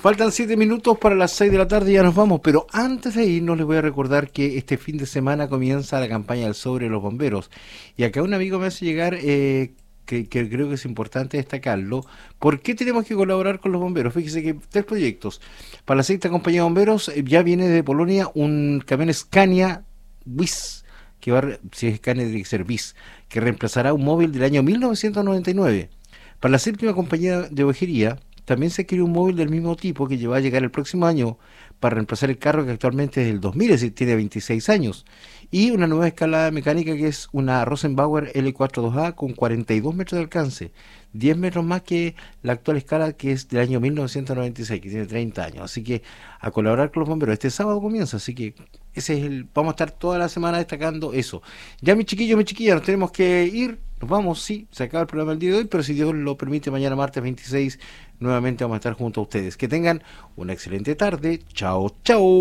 Faltan 7 minutos para las 6 de la tarde y ya nos vamos, pero antes de irnos les voy a recordar que este fin de semana comienza la campaña del sobre los bomberos. Y acá un amigo me hace llegar, que creo que es importante destacarlo, ¿por qué tenemos que colaborar con los bomberos? Fíjese que 3 proyectos. Para la sexta compañía de bomberos ya viene de Polonia un camión Scania BIS, que si es Scania tiene que ser BIS, que reemplazará un móvil del año 1999. Para la séptima compañía de ovejería también se adquirió un móvil del mismo tipo que va a llegar el próximo año para reemplazar el carro que actualmente es del 2000, es decir, tiene 26 años. Y una nueva escalada mecánica que es una Rosenbauer L42A con 42 metros de alcance, 10 metros más que la actual escala que es del año 1996, que tiene 30 años. Así que a colaborar con los bomberos. Este sábado comienza, así que ese es vamos a estar toda la semana destacando eso. Ya mis chiquillos, mis chiquillas, nos tenemos que ir. Nos vamos, sí, se acaba el programa del día de hoy, pero si Dios lo permite, mañana martes 26 nuevamente vamos a estar junto a ustedes. Que tengan una excelente tarde. Chao, chao.